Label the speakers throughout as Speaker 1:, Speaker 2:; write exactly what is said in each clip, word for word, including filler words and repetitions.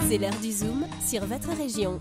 Speaker 1: C'est l'heure du Zoom sur votre région.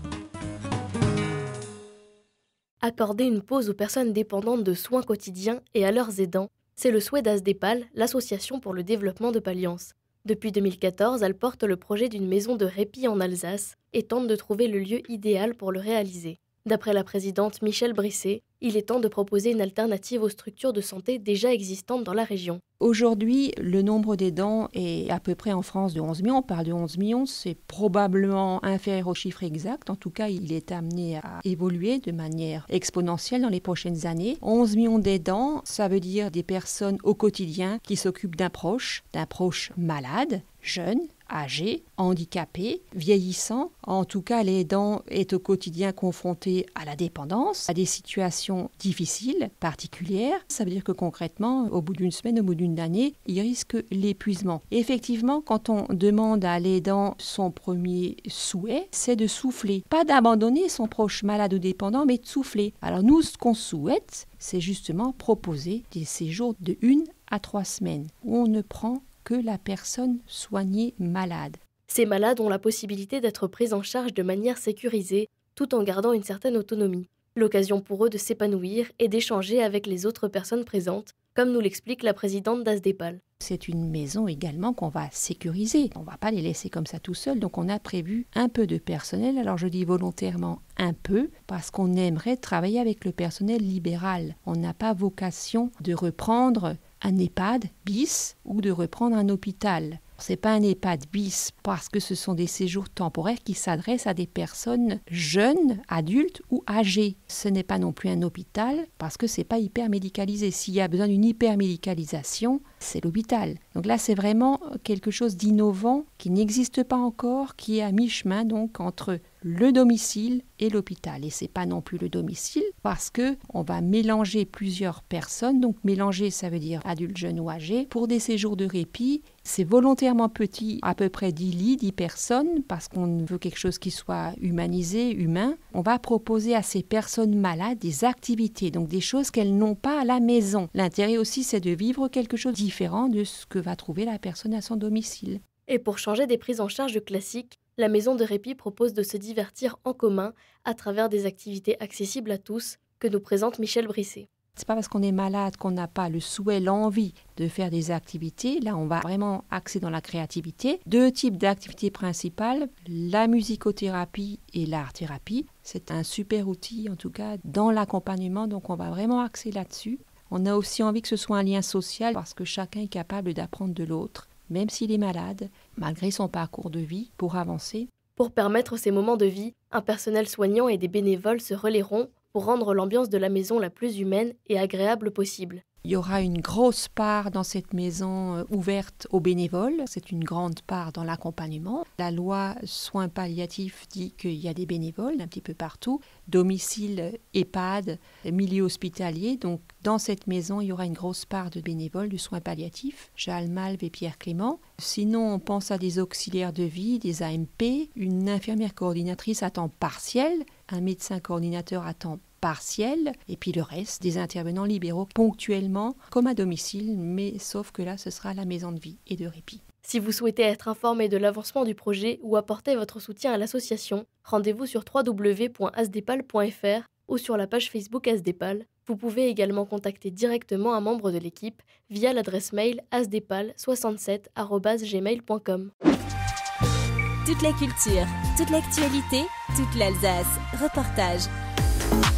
Speaker 2: Accorder une pause aux personnes dépendantes de soins quotidiens et à leurs aidants, c'est le souhait d'Asdépal, l'association pour le développement de Paliance. Depuis deux mille quatorze, elle porte le projet d'une maison de répit en Alsace et tente de trouver le lieu idéal pour le réaliser. D'après la présidente Michèle Brisset, il est temps de proposer une alternative aux structures de santé déjà existantes dans la région.
Speaker 3: Aujourd'hui, le nombre d'aidants est à peu près en France de onze millions. On parle de onze millions, c'est probablement inférieur au chiffre exact. En tout cas, il est amené à évoluer de manière exponentielle dans les prochaines années. onze millions d'aidants, ça veut dire des personnes au quotidien qui s'occupent d'un proche, d'un proche malade, jeune, âgé, handicapé, vieillissant. En tout cas, l'aidant est au quotidien confronté à la dépendance, à des situations difficiles, particulières. Ça veut dire que concrètement, au bout d'une semaine, au bout d'une année, il risque l'épuisement. Et effectivement, quand on demande à l'aidant son premier souhait, c'est de souffler. Pas d'abandonner son proche malade ou dépendant, mais de souffler. Alors nous, ce qu'on souhaite, c'est justement proposer des séjours de une à trois semaines où on ne prend que la personne soignée malade.
Speaker 2: Ces malades ont la possibilité d'être pris en charge de manière sécurisée, tout en gardant une certaine autonomie. L'occasion pour eux de s'épanouir et d'échanger avec les autres personnes présentes, comme nous l'explique la présidente d'Asdépal.
Speaker 3: C'est une maison également qu'on va sécuriser. On ne va pas les laisser comme ça tout seuls, donc on a prévu un peu de personnel. Alors je dis volontairement un peu, parce qu'on aimerait travailler avec le personnel libéral. On n'a pas vocation de reprendre un EHPAD bis ou de reprendre un hôpital. Ce n'est pas un EHPAD bis parce que ce sont des séjours temporaires qui s'adressent à des personnes jeunes, adultes ou âgées. Ce n'est pas non plus un hôpital parce que ce n'est pas hyper médicalisé. S'il y a besoin d'une hypermédicalisation, c'est l'hôpital. Donc là, c'est vraiment quelque chose d'innovant qui n'existe pas encore, qui est à mi-chemin donc entre le domicile et l'hôpital. Et ce n'est pas non plus le domicile parce qu'on va mélanger plusieurs personnes. Donc mélanger, ça veut dire adultes, jeunes ou âgés. Pour des séjours de répit, c'est volontairement petit, à peu près dix lits, dix personnes, parce qu'on veut quelque chose qui soit humanisé, humain. On va proposer à ces personnes malades des activités, donc des choses qu'elles n'ont pas à la maison. L'intérêt aussi, c'est de vivre quelque chose de différent de ce que va trouver la personne à son domicile.
Speaker 2: Et pour changer des prises en charge classiques, la maison de répit propose de se divertir en commun à travers des activités accessibles à tous que nous présente Michèle Brisset.
Speaker 3: C'est pas parce qu'on est malade qu'on n'a pas le souhait, l'envie de faire des activités. Là, on va vraiment axer dans la créativité. Deux types d'activités principales, la musicothérapie et l'art-thérapie. C'est un super outil, en tout cas, dans l'accompagnement. Donc, on va vraiment axer là-dessus. On a aussi envie que ce soit un lien social parce que chacun est capable d'apprendre de l'autre, même s'il est malade, malgré son parcours de vie, pour avancer.
Speaker 2: Pour permettre ces moments de vie, un personnel soignant et des bénévoles se relaieront pour rendre l'ambiance de la maison la plus humaine et agréable possible.
Speaker 3: Il y aura une grosse part dans cette maison euh, ouverte aux bénévoles. C'est une grande part dans l'accompagnement. La loi soins palliatifs dit qu'il y a des bénévoles un petit peu partout. Domicile, EHPAD, milieu hospitalier. Donc dans cette maison, il y aura une grosse part de bénévoles du soin palliatif. Jeanne Malve et Pierre Clément. Sinon, on pense à des auxiliaires de vie, des A M P, une infirmière coordinatrice à temps partiel, un médecin coordinateur à temps partiel, et puis le reste, des intervenants libéraux ponctuellement, comme à domicile, mais sauf que là, ce sera la maison de vie et de répit.
Speaker 2: Si vous souhaitez être informé de l'avancement du projet ou apporter votre soutien à l'association, rendez-vous sur w w w point asdépal point f r ou sur la page Facebook Asdépal. Vous pouvez également contacter directement un membre de l'équipe via l'adresse mail asdépal soixante-sept arobase gmail point com.
Speaker 1: Toute la culture, toute l'actualité, toute l'Alsace. Reportage.